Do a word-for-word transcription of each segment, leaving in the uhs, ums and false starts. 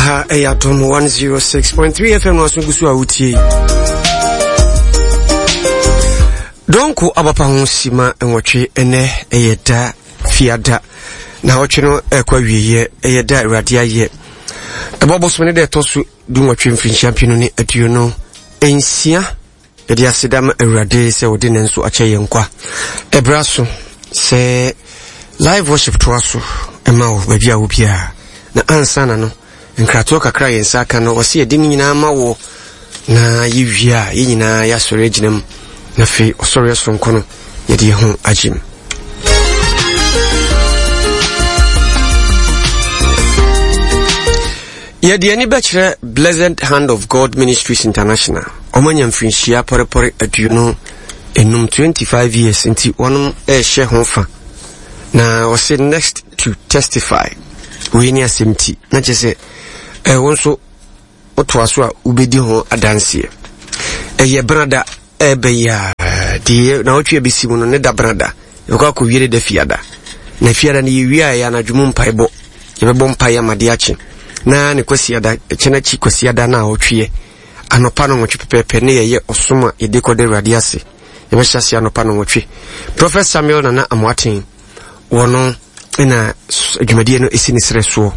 Aha, Ayatom one oh six point three F M was Nugusua Uti. Donko abapa honsima enwoche ene eyeda fiada. Na woche no ekwa wiye eyeda radia ye. Ebobos mene de tosu dunwotwe mfin champion ni aduo no ensia edi asedam awrade se wode nenso ache yenkwa. Ebraso se live worship to aso ema wo bia wo bia na ansana no nkrato kakra yensa aka no wose edi nyina ma wo na yewia yenyina ya sore ginam na fe osore sonko no yedi ho agim. Yedi ani bachelor Blessed Hand of God Ministries International omanya mfinshia porepore aduno enum twenty-five years inti wonum e share ho fa na wose next to testify we ni asemti na chese e wonso otwaso a ubedi ho adanse e ye brada e be ya die na otwe besimu no ne da brada e kwa ko wiere da fiada na fiada ni wiya ya na dwum mpaebo ye bebo mpae amade ache na ne kwasiada chena chi kwasiada na otwe anopa no nwotwe pepepe ne ye osoma ye dekode radiase ye be hyase anopa no nwotwe Prophet Samuel Nana Amwaten wono na adwumadie no esi ni sreso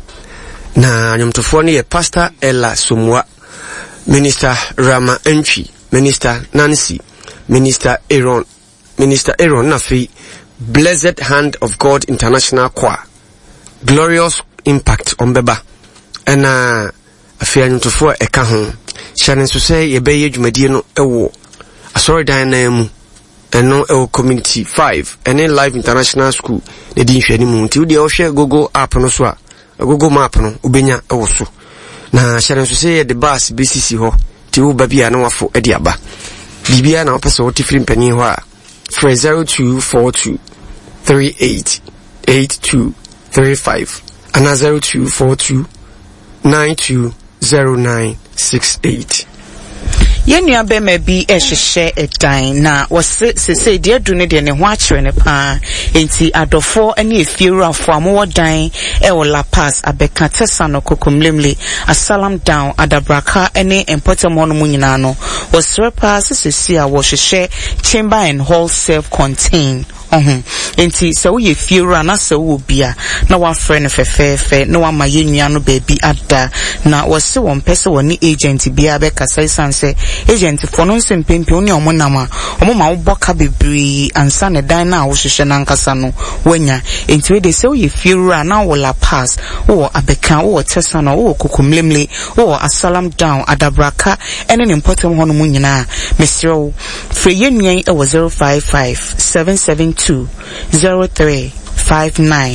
na nyomtofo ne ye Pastor Ella Somwa, Minister Rama Entry, Minister Nancy, Minister Aaron, Minister Aaron Nafi, Blessed Hand of God International Choir, Glorious Impact on Beba, and uh, afia nyomtofo eka ho shanen so say ye be ye adwumadie no ewo asori dan na mu eno ewo community five ene Live International School ne di nhwani mu nti de o hwe Google app no so a Google map no ubenya ewo so na shanen so say the bus B C C ho ti wo ba bia na wafo edi aba bibia na opese wo ti free mpani ho a for zero two four two three eight eight two three five and zero two four two nine two zero nine six eight. Yenua be me bi ehhehye edan na wose sese de adu ne de ne ho akere ne pa enti adofo ene efiewurafo amowo dan e wo La Paz abeka tesano kokomlemle asalam down adabraka ene empotem hono mu nyina no wose pa sese a wo hwehye chamber and hall self contained ohun enti se wo ye fiewura na se wo bia na wa frɛ ne fefefe na wa ma yenua no ba bi ada na wose won pese woni agent bia be kasa sanse agent for no sempempe oni omonama omoma wo boka bebre ansa ne dan na wo hwehwe na nkasa no wanya enti we de se wo ye fiewura na wo La Paz wo abeka wo tesano wo kokomlemle wo asalam down adabraka ene ne important hono mu nyina mesrew frɛ yenua e wo zero five five seven seven two zero three five nine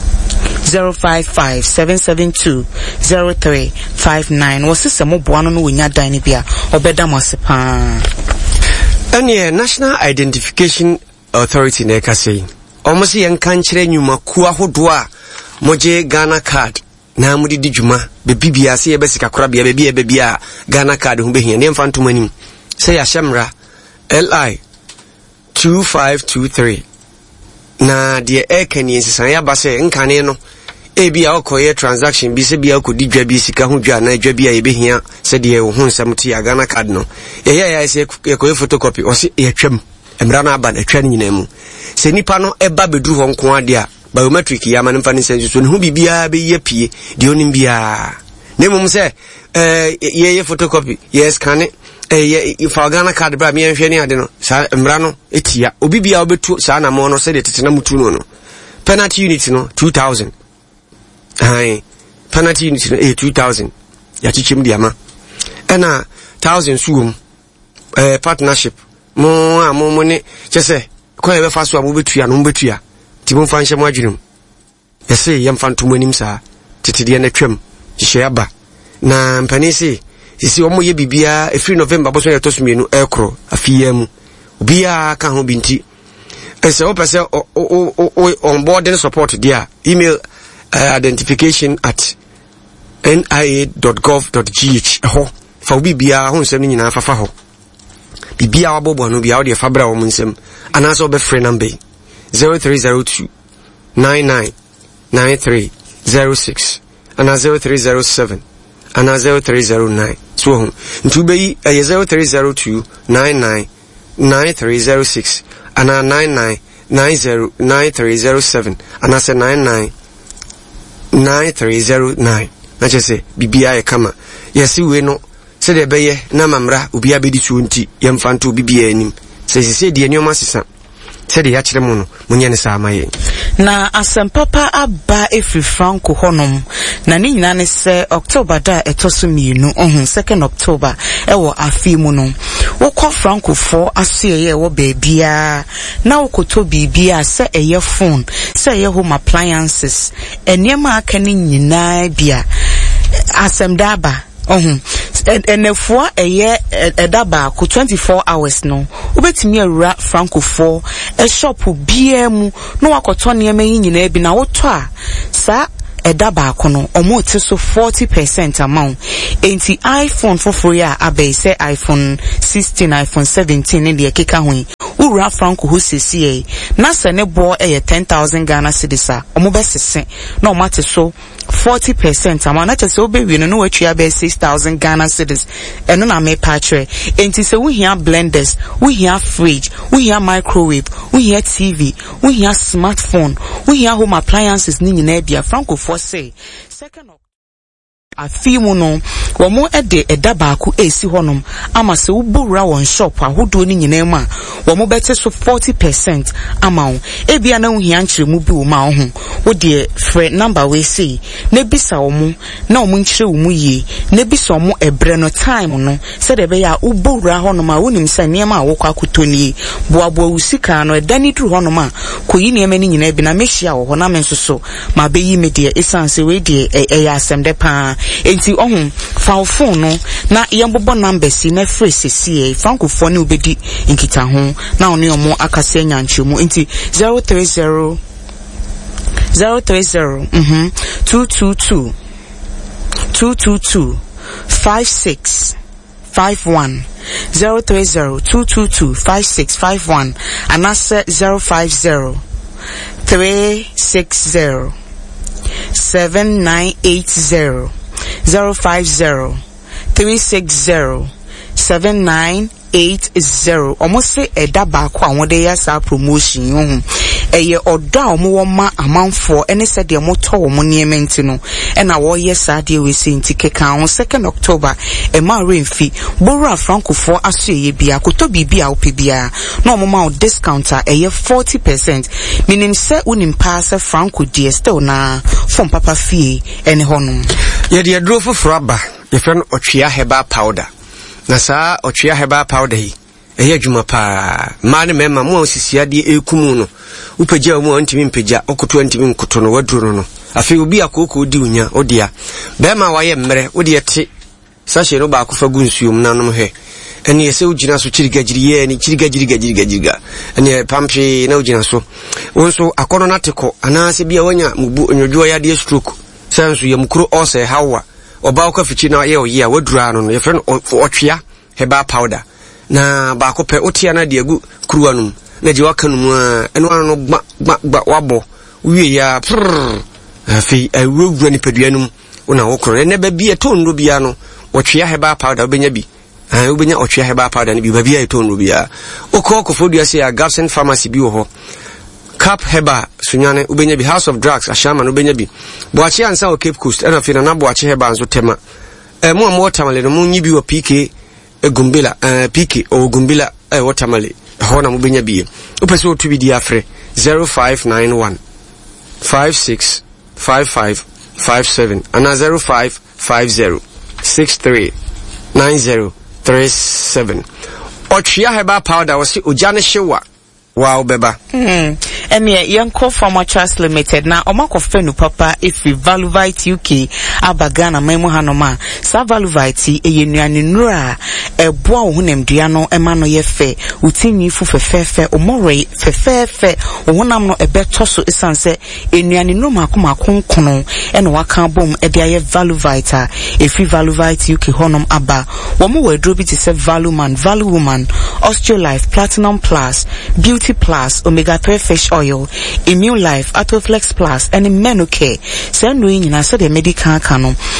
zero five five seven seven two zero three five nine wasise mo boano no wonya dan ni bia obeda mosepa ene National Identification Authority na ekase almost yen kan kire nyuma ku ahodo a moje Ghana card na mudi di djuma be bibia se ye besika kora bia be bia be bia Ghana card hu be hia ne mfantom anim se ya hyemra L I two five two three na de ekani ensisan ya ba se nkane no e bia okoye transaction bi se bia okodi dwa bi sika ho dwa na dwa bia ye be hia se de wo hu nsam ti ya Ghana card no ye ya ya se ekoye photocopy o se ye twam emra na aba na twa nyina mu se nipa no eba beduru ho nko ade a biometric ya ma nfa ni sense so ne hu bibia be ye pie de onim bia ne mum se eh ye ye photocopy ye scan eh if Ghana card bra me nhwe ni ade no sa emra no etia obi bia obetu sa na mo no se de tetena mutu no no penalty unit no two thousand hai penalty unit no eh two thousand ya chichim dia ma ena thousand suum eh partnership mo a mo mo ne chese ko e be fa so a mo betu ya no mo betu ya ti mo fa nhye mo adwunum yese yem fa ntomo anim sa tetede na twam hye aba na mpani se sisi omo ye bibia efiri November boso ya tosumienu ekro afia mu bia ka ho binti ese o pese on board and support dia email uh, identification at n i a dot gov dot g h ho fa bibia ho nsem nyina fafa ho bibia wabobo no bia o de fabra wo nsem anaso be free number zero three zero two nine nine nine three zero six and zero three zero seven ana zero three zero nine. So home ntu be yi zero three zero two nine nine nine three zero six ana nine nine nine zero nine three zero seven ana say nine nine nine three zero nine. Na chese bibia e kama yesi we no se de beye na mamra obi abedi so nti yemfa nto bibia anim se se de anyoma sesa se de ya kire mu no munye ne sa amaye na asempapa aba efri Franco honom na ni nyina ne se October da etoso mienu ohun second October ewo afi mu no wokọ Franco for aseye wo baabia na wokoto bibia se eye phone se eye home appliances eniema aka ni nyina bia asemdaba ohun enefua eye edaba ko twenty-four hours no ubetimi awura Franco for e shop bia mu no wakoto ne ema nyina bi na woto a sa edaba ko no omo te so forty percent amount enti iPhone foforo ya abai say iPhone sixteen iPhone seventeen ne de keka ho ura Franco ho sesi na se ne bo e ten thousand Ghana cedis a omo be sese na omo te so forty percent amount na chese obewi no no watwa be six thousand Ghana cedis eno na me patre enti se we here blenders we here fridge we here microwave we here T V we here smartphone we here home appliances ni nyina bia Franco for say second afimu no womo ede edaba ku esi honom ama se ubura won shop ahodo ni nyina ma womo bete so forty percent ama wo ebia na uhia nkyeremu bi wo ma wo ho wo de frɛ number we say na bisa womo na womo nkyere wo mu ye na bisa womo ebre no time no se de be ya ubura honom a wonim se niam a wo kwa kotoni boabo usika no edani duru honom a koyi niam ni nyina bi na mehia wo ho na men so so ma be yi me de esanse we de eya asem de pa enti ohun fa phone no na yembobo numbers na phrase sie Franco phone ni obedi nkita ho na oni omo akase nyanchemu enti zero three zero zero three zero mhm two two two two two two five six five one zero three zero two two two five six five one and that's zero five zero three six zero seven nine eight zero zero five zero three six zero seven nine eight zero. Almost say a daba kwa wode ya sa promotion yon eye oda omo ma amanfo ene se de moto omo niema ntino ena wo yes ade we se ntike kan on second October e ma remfi bora Franco for asoye bia koto bibia opebia na omo ma discounter eye forty percent meaning se unim pass Franco die still na from papa fee ene honum ye de dro foforo aba ye friend otwea herbal powder na saa otwea herbal powder yi eye adwuma pa ma ne mema mo osisia de ekumu no upagya mo antimi mpagya okoto antimi nkoto no waduro no afi obi akoko di unya odia be ma waye mmere odi te sahye no ba akofa gu nsuom nanom he ene yese ugina so chirigagiri ye ni chirigagiri gagiri gagiriga ene pampi na ugina so wonso akono nateko anase bia wanya mubu onyojo ya de stroke sanso ye mukuro ose hawa oba oka fichi na ye oye wadura no ye friend otwea herbal powder na ba ko pe otia na de agu kuruwa no na je waka no a eno ano gba gba wabo wie ya afi awuwura ni paduanum una wokro ne ba bi etondo bia no otwea herbal powder obenya bi ah obenya otwea herbal powder ni bi ba bia etondo bia okoko fodua se ya Gapsen pharmacy bi wo ho Cap Heba sunyane ubenya bi House of Drugs ashama no ubenya bi boachi ansa o Cape Coast ena fina na boachi heba nso tema eh mo am watermale no munyi bi o P K egumbila eh P K o gumbila eh watermale ho na ubenya bi upese o tubi di afre zero five nine one five six five five five seven ana zero five five zero six three nine zero three seven otwea heba powder wasi ojane hyewa wow beba hmm ene yanko Pharma Trust Limited na omakofenu papa ifi Valuvite U K abagana memo hanoma sa Valuvite eyenuane nura eboa ohunemdua no ema no yefe utinyi fu fefefe omore fefefe ohunam no ebeto so esanse enuane no makoma konkono ene waka bom ede aye Valuvite ifi Valuvite U K honom aba womo wadro bi ti se Valuman Valuwoman Osteolife Platinum Plus Beauty Plus Omega three Fish Oil Immune Life Atoflex Plus and Menocare send no nyina so the medical canon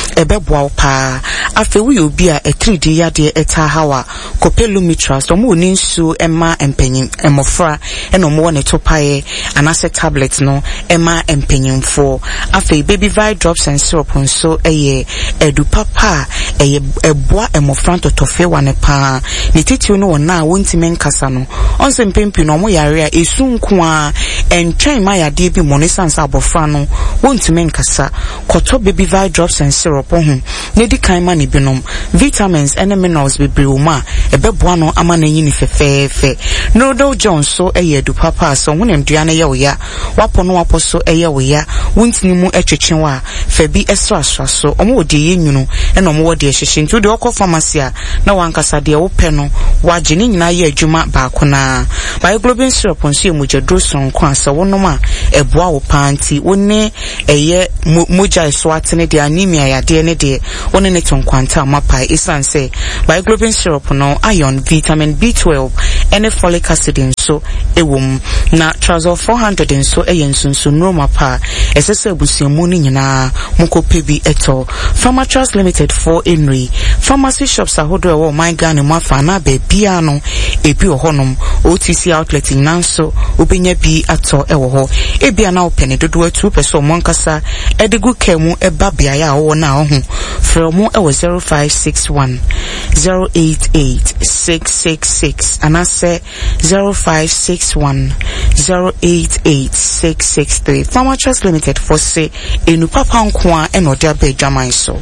ebeboa pa afi we obi a e three D yade eta hawa kopelu mitras omo oni nsu ema empanyin emofra ena omo wone topaye anase tablet no ema empanyinfo afi baby vi drops and syrup nso eye edu papa eye eboa emofra totofe wane pa ni titio no wona wontime nkasa no onse mpempi no omo yare a esu nko a entwen ma yade bi monisansa abofra no wontime nkasa koto baby vi drops and syrup ho nedi kan ma ni binom vitamins and minerals bebre uma ebeboa no ama na yini fefefe Noodle Jones so eye du papa so wonem duane ye oya wapo no wapo so eye oya wontini mu etwetwenwa fabi esra asra so omo odi ye nwunu e no mo wodi ehihye nti de okọ pharmacy a na wankasa de wo pe no waje ni nyina ye adwuma ba ko na Bioglobin syrup nso ye mojadro sonko asa wonom a eboa wo panti woni eye moja eso atene de anemia ya de ne de woni ne tonkwanta mapa isanse Bioglobin syrup no iron vitamin B twelve and folic acid nso ewom na Trazol four hundred nso eyensunsu nroma pa esese abusiamu ni nyina mukopebi eto Pharmatras Limited for Henry pharmacy shops ahodo ewo my Ghana mafa na be bia no ebi ohonom O T C outlet nanso obenya bi ato ewo ho ebia na opene dodo two percent monkasa edigu kemu eba bia ya wo na ho from ewo zero five six one zero eight eight six six six and I say zero five six one zero eight eight six six three Pharmatras Limited for say enu papa nko a eno de abedwaman so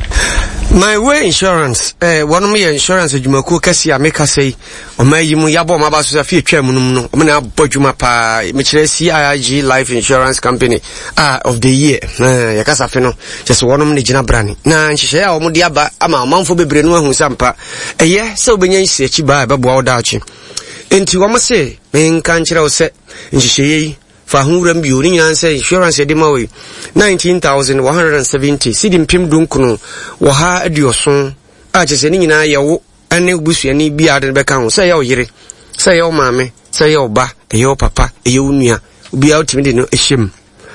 My Way Insurance eh one of me insurance adwumaku kasi ameka sei o mayi mu yabo ma ba so afie twam num no o me na abodwuma pa me kire C I I G Life Insurance Company ah of the year eh yakasa fe no just one of me gina brani na nhihye a o mo de aba ama manfo bebre no ahu sampa eye se obenya nsi achi ba beboa wo daachi enti wo mo se me nka nkire wo se nhihye yi fa hunram bi ori nyan say insurance de mawe nineteen thousand one hundred seventy sidim pim dunkuno wo ha adioso a chese ni nyina yewo ane busuani bi ade be kan say yewo yire say yewo maame say yewo ba yewo papa yewo nua obi a otimi de no ehyem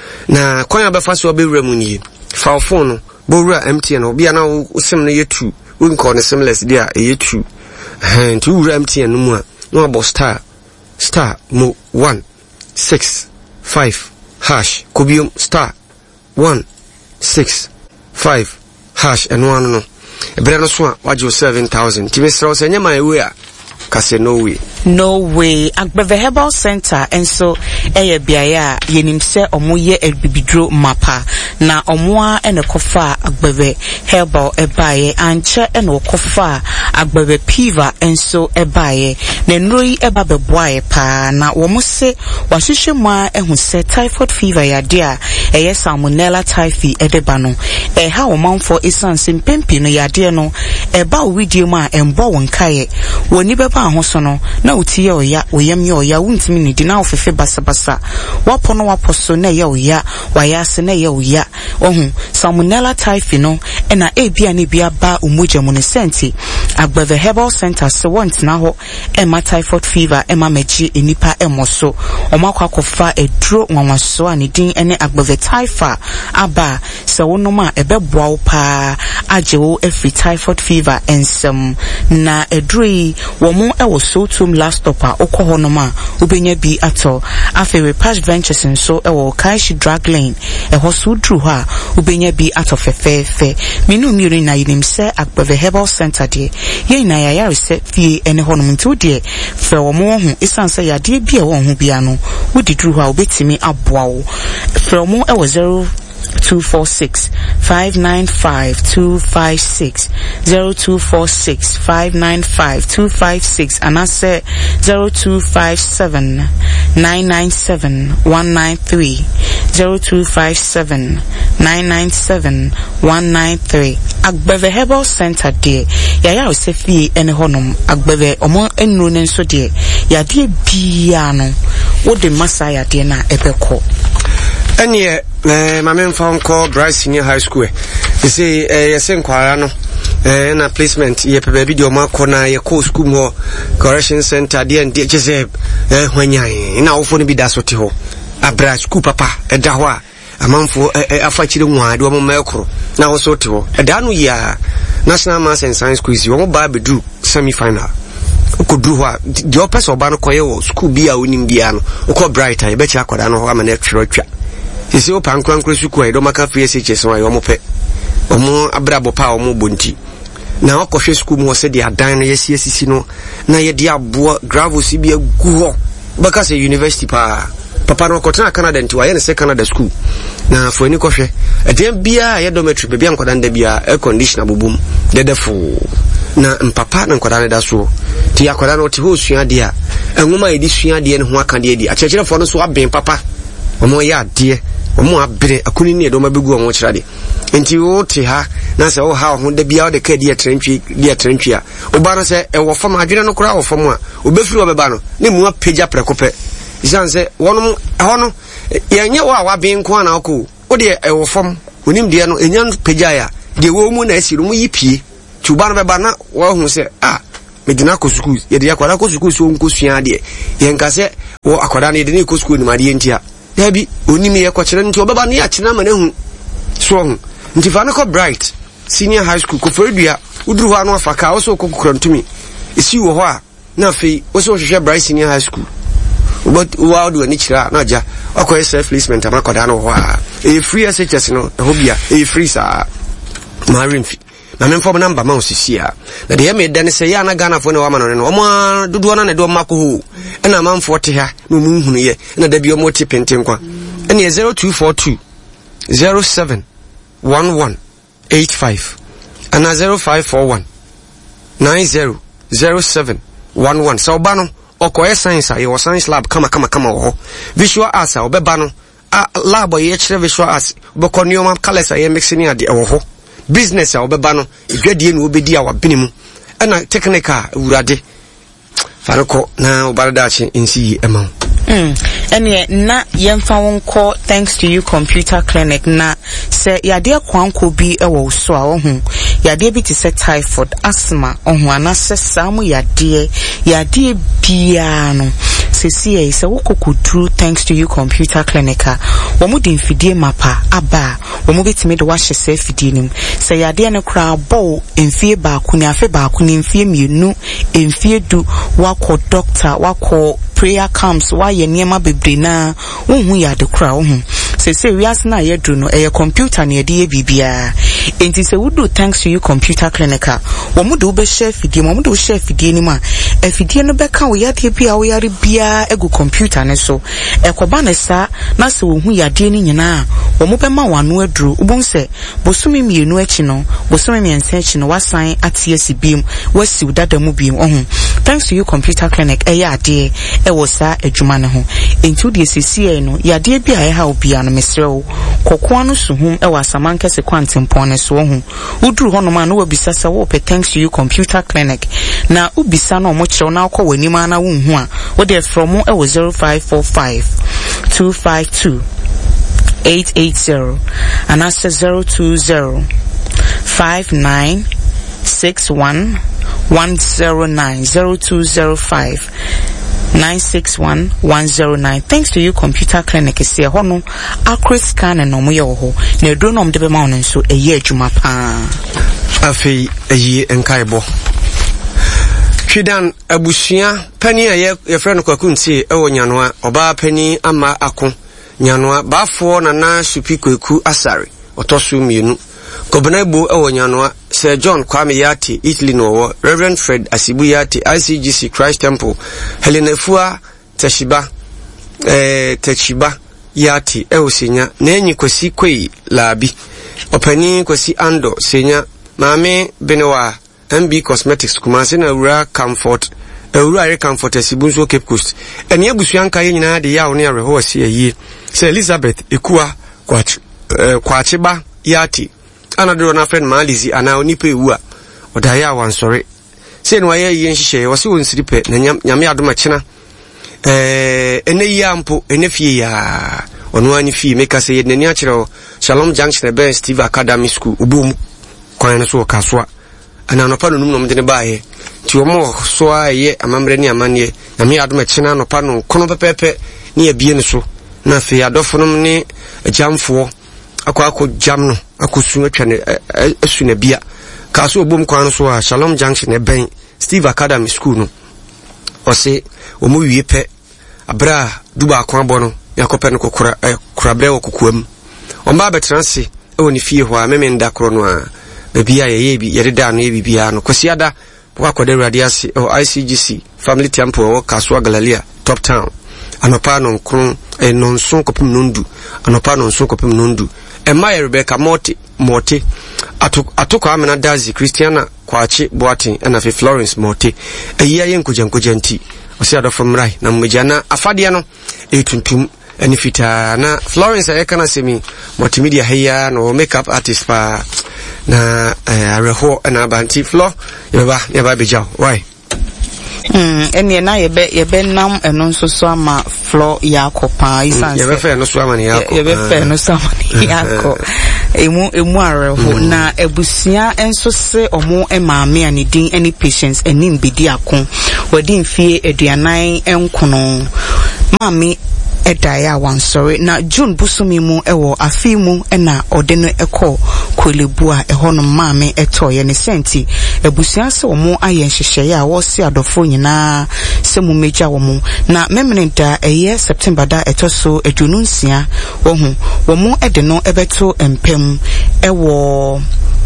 na kwan abefa so be wura mu ni fa phone no bo wura M T N obi ana usem no yetu wonko ne seamless dia yetu eh nti wura M T N no mu a no abo star star mo one six five hash kubium star one six five hash and one no ebere no so a wajo seven thousand timisra so nyama ewe a kase no way no way Agbeve Herbal Center enso eye biaya yenimse omoye ebibidro mapa na omoa ene kofa Agbeve Herbal ebaye anche ene kofa Agbeve Piva enso ebaye na nroi eba beboaye pa na womose wahwehwe ma ehu se typhoid fever ya dia eye salmonella typhi edeba no e ha womanfo isanse mpempi no ya dia no eba owidie ma embo wonkaye woni beba ahoso no na uti ya oya oyam ya oya wuntimi ni di na ofefe basa basa wapo no wapo so na ya oya wayase na ya oya ohun salmonella typhi no ena ebia ne bia ba umuja mu ne senti Agbeve Herbal Center se want na ho ema typhoid fever ema meji enipa emoso omakwa kofa edro nwanwaso ani din ene Agbeve Typha aba se wonoma ebeboa wo pa ajewo every typhoid fever ensem na edroi womo ewo so tum last stopper okohonoma ubenya bi ato afewe Pash Ventures nso ewo Kaishi Drug Lane eho so dru ha ubenya bi ato fefefe minu miri na yinimse Agbeve Herbal Center de ye na ya ya reset fie ene honum nti de fe wo mo hu isanse ya de bia wo hu bia no wodi dru ha obetimi aboa wo fe wo mo ewo zero two four six five nine five two five six zero two four six five nine five two five six and I say zero two five seven nine nine seven one nine three zero two five seven nine nine seven one nine three Agbeve Herbal Center de ya ya osefi ene honum Agbeve omo enro ne nso de ya de bia no wo de masa ya de na ebekọ ene eh mame mfa nko Bryce Senior High School e say eh yesen kwara no eh na placement ye pebe bi de o makona ye co school mo correction center de and chese eh hwanyan na wo fo no bi da so te ho abra school papa e da ho a amanfo afachire nwa de o mo mekro na also to e da no ya National Maths and Science quiz you ba be do semi final ko do ho the opes oba no koye wo school bia onim bia no ko bright e be chi akoda no ho ama na twero twa isi o pan kwan kro school e do maka free S H S wa yo mo pe omo abrabo pa omo bonti na okohwe school mo se dia dan no yesi esisi no na ye dia bo gravel si bia gu ho baka se university pa papa no kotena Canada nti wa ye ne se Canada school na fo ni kohwe edem bia ye dormitory be bia nkoda nda bia air conditioner bobum dedefo na mpapa na nkoda ne da so ti akoda no ti ho sua de a enwoma ye di sua de ne ho aka de di achechire fo no so aben papa omo ya de omo abere akuni ne do ma begu omo kira de enti wo ti ha na se wo ha ho da bia wo de ka de trentwi de trentwi a wo ba no se e wo fam adwene no kura wo fam a obefiri wo be ba no ne mu apagya prekope isanse wonum hono yenye wa wa bin ko na ko wo de e wo fam onim de no enya pagya ya de wo mu na asiru mu yipie tuba no be ba na wo hu se ah medina ko school ye de akwara ko school so nko sua de ye nka se wo akwara na de ne ko school ni ma de ntia dabi onim ye ko kire nti obeba na ya kina ma na hu so hu nti fa na ko bright senior high school ko fodua uduru ho anu afaka wo so ko kurantumi isi wo ho a na fe wo so hwehwe bright senior high school but wa do ani kira na ja akoy self placement amakoda no ho a e free S H S no ho bia e free sa marimfi na me form number ma osisi a na de me dane se ya na Ghana fo ne wa ma no no omo dodo na ne do mako ho e na manfo te ha no mu hunu ye na da bi omo ti penten kwa e ne zero two four two zero seven one one eight five and zero five four one nine zero zero seven one one so ba no okoye science a your science lab kama kama kama wo visual arts a obeba no a lab ye kire visual arts boko nioma colors a ye mixing ade wo ho business a obeba no edwadie no obedi a wabenimu na technical urade farako na obaradachi nsi ema Mm. Ene na yemfa wonko thanks to you computer clinic na se yade kwanko bi ewo so a ohun yade bi ti se typhoid asthma ohun anase samu yade yade bia no se sie se wokokudru thanks to you computer clinic wo mu din fidie mapa aba wo mu betime de wahye se fidie nim se yade ne kra bo enfie ba ku ni afe ba ku ni enfie mienu enfie du wako doctor wako prayer camps wa ye niema bebre na unhu ya de kra unhu se se wiase na ye dru no e computer na ye de bibia enti se wudu thanks to you computer clinic wo mu do be share fidie wo mu do share fidie ni ma e fidie no be ka wo ya de bia wo yare bia egu computer ne so e koba ne sa na se wo hu ya de ni nyina wo mu be ma wano adru ubun se bosumi mienu achi no bosumi miense achi no wasan atie sibim wasi udada mu bim ohun thanks to you computer clinic e ya de e wo sa adwuma ne ho enti de sisi no ya de bia e ha obia no mesrew kokko no suhum e wasamanka se kwantempon ne so ho uduru ho no ma no wabisa se wo pe thanks to you computer clinic na ubisa no mo kire na akọ wani ma na wo hu a wo de from e wo zero five four five two five two eight eight zero and that's zero two zero five nine six one one zero nine zero two zero five nine six one one zero nine. Thanks to you computer clinic is here hono accurate scan and no mo ye ho na do no mde be ma won so eye adwuma pa afi eyi enkaibo Fidan abusua pani a ye friend kwakunti e wo nyanoa oba pani ama ako nyanoa bafo na na supikoku asare otosu mienu Kobnaibo e wo nyanoa Sir John Kwame Yati Italy no wo Reverend Fred Asibu Yati I C G C Christ Temple Helena Fua Teshiba eh Teshiba Yati e osenya na enyi kwasi kwei labi opani kwasi ando senya maame benewa M B Cosmetics kumase na ura comfort ura re comfort Asibu so Cape Coast eni abusuanka ye nyina de ya wo ne areho ase ayi Sir Elizabeth Ekua kwachi eh, kwachiba Yati anadro na friend malizi ana onipa ewu a odaya wansore se no aye yen hihye wo se wonsiripe na nyame adoma kina eh ene yampo ene fie ya ono ani fie meka se ye nani akire Shalom Junction Ben Steve Academy School ubum kwan no so kaswa ana no pa no num no mde ne baaye ti omo so aye amamre ni amane nyame adoma kina no pa no kono pepepe ni abie ne so na fe adofo no ne jamfo akwa akọ jam no akosu atwa ne asu na bia ka so obom kwan so a Shalom Junction e ben Steve Academy School no ose omo wie pe abra duba akwa abo no yakope no kokora kurabre okokuam omba betranse e woni fie ho a meme ndakro no a bebia ye bi ye da no ye bibia no kwasiada wakode radiasi o I C G C Family Temple o Kaswa Galalia Top Town anopa no nkron e nonson kopim nondu anopa no nson kopim nondu e ma Rebecca Morty Morty atok atoko amena Dazi Christiana Kwachi Boatin and afi Florence Morty e yia yen kujankujanti osi adofo mrai na mmejana afade no e tuntum eni fita na Florence e kana semi multimedia heya no makeup artist pa na areho na banti floor yeba yeba bejaw why mm eni na yebe yebe nam eno nso so ama floor yakopa isanse yebe fe no so ama ni yakọ yebe fe no so ama ni yakọ emu emu areho na ebusia enso se omo emaame anidin any patients eni mbedi akon wadi mfie aduanan enkono maami edaya wan sorry na June busumi mu ewo afi mu na ode no ekọ kwelebu a eho no maame etoye ne senti ebusia se omo aye nhyehyeye a wo se adofo nyina se mu meja wo mu na memene da eye September da etoso adwunu nsia wo hu wo mu ede no ebeto empem ewo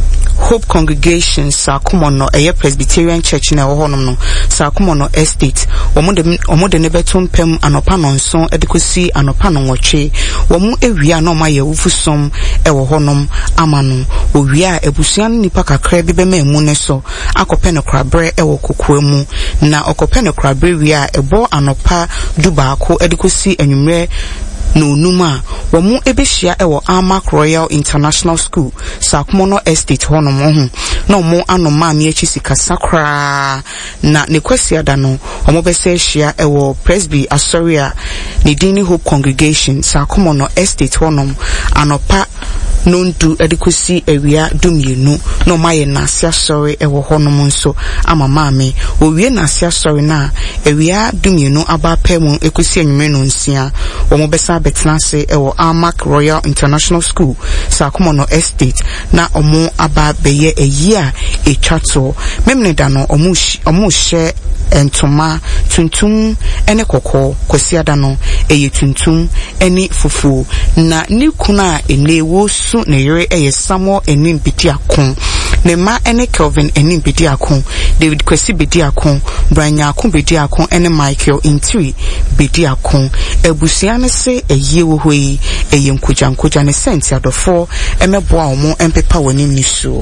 Hope Congregation Sakumono eye Presbyterian Church na wohonom no Sakumono Estate omode omode ne betum pem anopa no nson edikosi anopa no nwotwe womu ewia na omaye wufusom e wohonom amano owia ebusuan nipa kakra bi bema emu ne so akope no krabre e wokokwa mu na okope no krabre wia ebo anopa dubaako edikosi enwumre no numa womu ebehia ewo Armac Royal International School Sakumono Estate honom ho na omo anoma me achisika sakra na ne kwasi ada no omo bese hia ewo Presby Asoria ne Dini Hope Congregation Sakumono Estate honom anopa nondu edikosi ewia dumienu no maye nasia sorry ewo honom nso ama maame owie nasia sorry na ewia dumienu aba pemu ekosi enweme no nsia omo besa betnase ewo Armac Royal International School Sakumono Estate na omo aba beye eyia etwato memne da no omo omo hye entoma tuntum ene kokko kwasiada no eye tuntum ene fufu na nikuna enewo su ne yere eye samo ene bidi akon ne ma ene Kelvin ene bidi akon David Kwesi bidi akon Branya akon bidi akon ene Michael Intri bidi akon ebusia ne se eye wo hoi eye nkuja nkuja ne senti adofo emeboa omo empepa woni nisu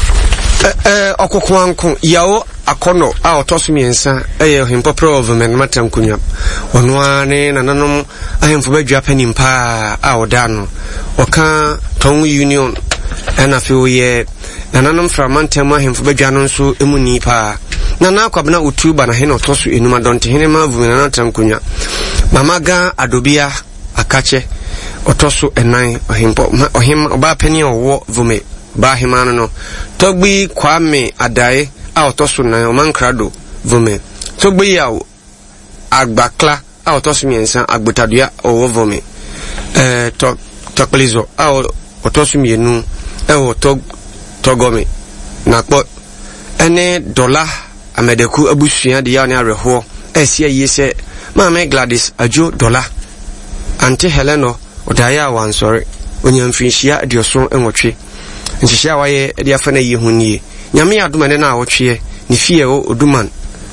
eh okoko anko yawo akono a otosumi ensa eye himpo pro of men matankunya ono ane nananom ahemfo badwa panimpa a odano oka ton union na fe oye nananom framantem ahemfo badwa no nso emuni pa nana akwabna utuba na hena otoso enuma donte hene mavu men matankunya mamaga adobia akache otoso enan ohimpo ohim oba pani owo vume ba himano no togbi Kwame Adaye a otoso na omankrado vume togbi yawo agbakla a otoso miensa agbotadua owo vume eh to toklizo a otoso mienu e o tog togome na kpo ene dollar amedeku abusua de ya ne areho esia yese Mama Gladys ajo dollar Auntie Heleno odaya wansore onyamfinhia adioso enwotwe nhihia waye de afana yi hunie nyame aduma ne na awotwe ne fie o oduman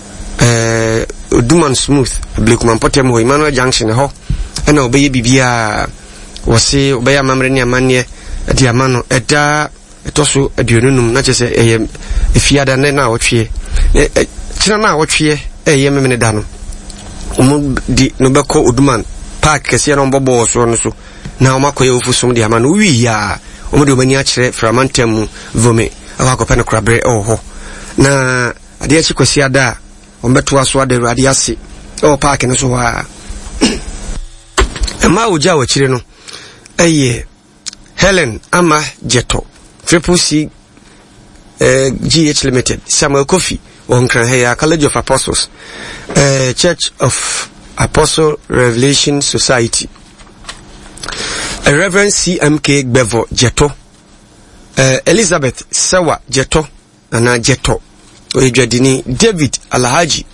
eh oduman smooth blekuman potem ho Emmanuel Junction ho ena obeye bibia wose obeye amamre ne amane de amano eda etoso aduonunum na chese eye efiada ne na awotwe kina na awotwe eye memene da no omo di no beko oduman park kese no bobo so no so na omakoye ofusum de amano wi ya omo de omani akire framantem vome akwakope no krabre oho na ade achi kwasi ada ombeto aso ade radi ase o park no so wa ema oja wachire no eye Helen Ama Jeto Triple C uh, G H Limited Samuel Kofi on Kranheya College of Apostles uh, Church of Apostle Revelation Society Reverend C M K Bevo Jeto, uh, Elizabeth Sewa Jeto, Ana Jeto, Ojedini David Alhaji,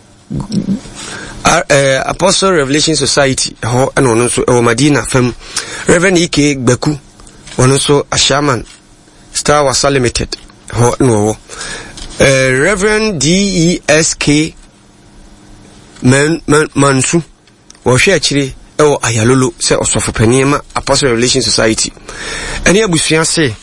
uh, uh, Apostle Revelation Society, ho and also Madina Fem, Reverend E K Beku, and also a shaman, Star Wasa Limited, ho no, uh, Reverend D E S K Man Man Mansu, or she actually. Oh, ayalolo se osofo panima Apostle Revelation Society. Eni abusua se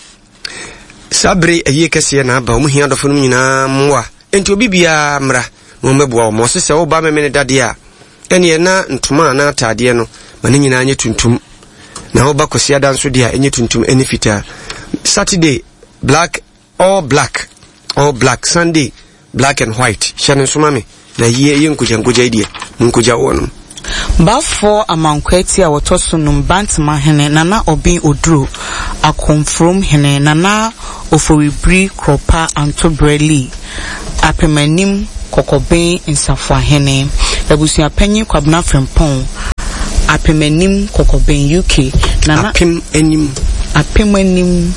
sabre eye kese na ba omu hia dofo no nyina mwa. Enti obi bia mra no mebua mo se se wo ba memene dade a eni na ntuma na atade no mane nyina anye tuntum. Na wo ba kosia danso de a enye tuntum eni fita. Saturday black all black all black, Sunday black and white. Shane sumame na ye ye nkuja nkuja idie nkuja wonu. Bafo amankweti a wotosunum bantma hene nana obi oduro akonfrom hene nana ofowibri kropa antobreli apemanim kokoben insafwa hene ebusia panyin kwabna frempon apemanim kokoben U K nana apem enim apemanim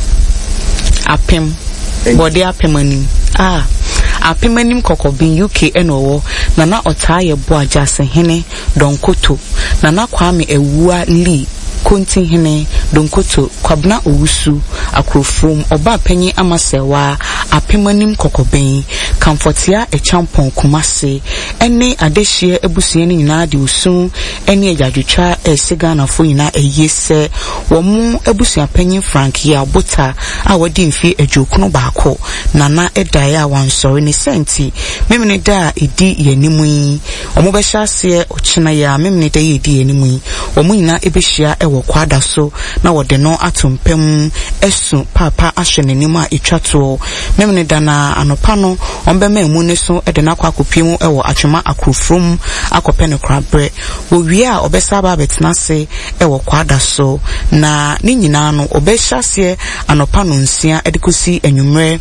apem body apemanim ah apemanim kokoben U K enowo nana otaye boa jase hene donkoto nana kwame ewua li kontin hene donkoto kwabna owusu akrofom oba panyi amasewa apemanim kokoben kamfotia echampon kumase ene adehie ebusue ni nyina de usu ene ajadwetwa esega na fo nyina eyese womu ebusua panyi Frank ya bota a wadi mfi ejokunu baako nana edae a wansori ne senti memene da edi yenimu yi omo behya se ochina ya memene da edi yenimu yi omo nyina ebehia ewo kwada so na wode no atompem esu papa ahwenenim a etwato memene da na anopa no ombema emu ne so ede na kwakopiem ewo atwema akrofrom akopene krabre owie a obesa ba betena se ewo kwada so na ni nyina no obehya se anopa no nsia edikosi enwumre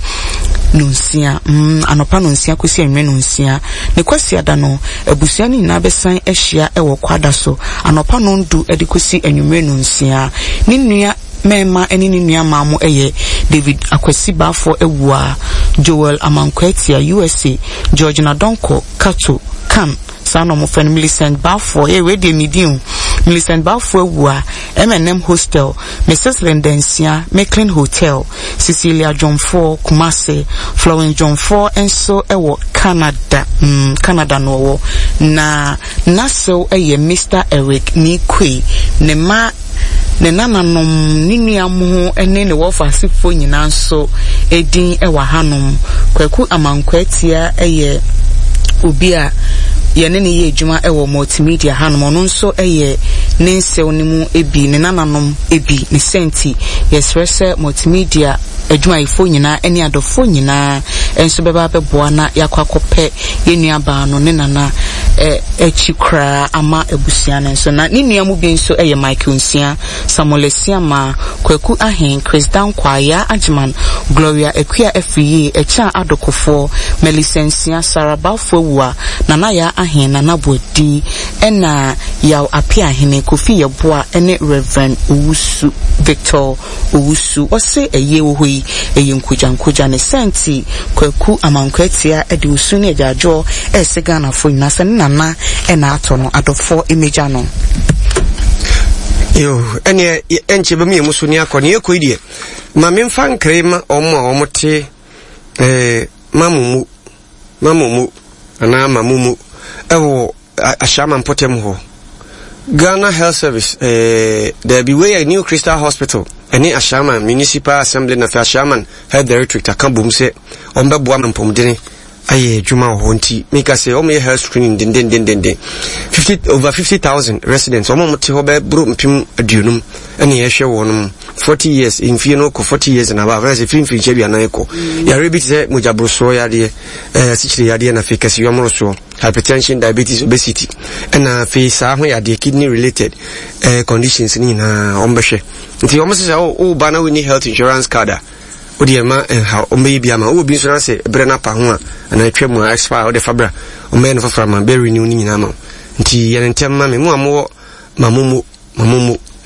nunsia mm anopa nunsia kosi enwe nunsia ne kwasi ada no abusua ni na besan ehia ewo kwada so anopa no ndu edikosi enwumre nunsia ni nua mema eni ni nua maamo eye David Akwasi Bafo ewua Joel Amankweti ya U S A George Nadonko Kato Kan Sano mo friend Millicent Bafo e radio medium Millicent Bafo ewua M and M Hostel Missus Lendensia Mecklin Hotel Cecilia John four Kumase Florence John four enso ewo Canada mm, Canada no na naso eye Mister Eric Nikwe ne ma ne nananom ninuamu ene ne wofasifo nyina nso edin ewa hanom kwaku amankwatia eye obi a yene ne ye adwuma ewo multimedia hanom ono nso eye ne nsew ne mu ebi ne nananom ebi ne senti yesrese multimedia adwuma ifo nyina ene adofo nyina enso beba beboa na yakwakope yenuaba no ne nana eh echikra ama ebusia nso na ne nuamu bi nso eye Michael Nsia Samuel Siama kwaku ahen Chris Dankwaya Ajman Gloria Ekwia Efie echa adokofo Melisensia Sarabafo wa nana ya ahen na nabodi ena ya apia hene Kofi Yeboa ene Reverend Owusu Victor Owusu ose eye wo hoi eye nkuja nkuja ne senti kwaku amankwatia ede usu ne jajo esega na fo nyina nana ena ato no adofo imeja no yo ene enche be mi musu ni akoni ekoidie ma me mfa nkrema omo a omote eh mamumu mamumu ana mamumu ewo ashama mpotem ho Ghana Health Service eh there be way a New Crystal Hospital any ashama municipal assembly na fa shaman head director akambum se ombeboa mpomdene aye juma ho nti make say o me health screening den den den den fifty over fifty thousand residents o mo te ho be bro mpim aduonum ene ye hwe wonum forty years in fieno ko forty years na ba say film film chebia na eko ya rebit say mojabroso ya de eh sichire ya de na fe kase yomroso hypertension diabetes obesity and fe sa ho ya de kidney related eh conditions ni na ombehwe nti o mo say o ba na we need health insurance card Odiema and how Ombe Biama will be insurance, Brenna Pahua, and I trim my expire or the Fabra, or man from a berry new Ninamo. Nti and tell mammy more, Mamumu, Mamumu,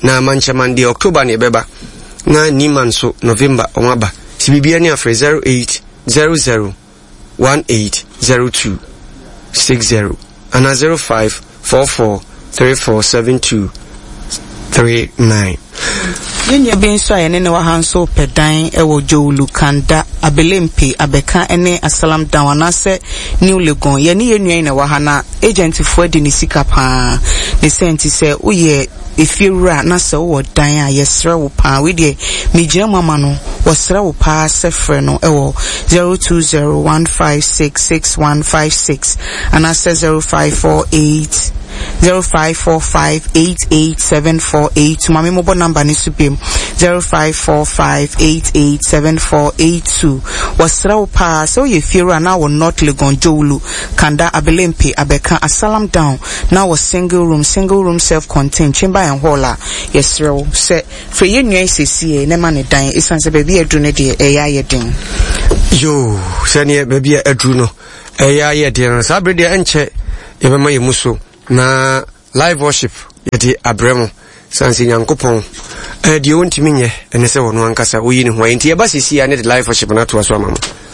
na manchaman de October ne beba na niman so November omaba si bibia ne afre zero eight zero zero one eight zero two six zero and zero five four four three four seven two three nine. Yenya bin so ayene ne wa hanso pedan e wo Jowulu Kanda Abelempe Abeka ene Asalam Dawana se New Legon ye ni yenua ne wa hana agent fo de ni sika pa ne senti se uye efiewura na se wo dan a yesre wo pa we de mejira mama no wo sre wo pa se frɛ no e wo zero two zero one five six six one five six and ase zero five four eight zero five four five eight eight seven four eight. Mami mobile number ni supim zero five four five eight eight seven four eight two. Wasra upa so ye fiera na wo North Legon Jowulu Kanda Abelempe Abeka Asalam down now was single room single room self-contained chamber and hall yes ro se for ye nua sesi ne ma ne dan isan se baby adru ne de eya ye den yo se ne baby adru no eya ye den sa bre de enche ye be ma ye muso na live worship yeti abremo sansi nyankopon eh die ontimi nye ene se wono ankasa woyi ne ho enti e ba sisi ya ne live worship na to aso amamo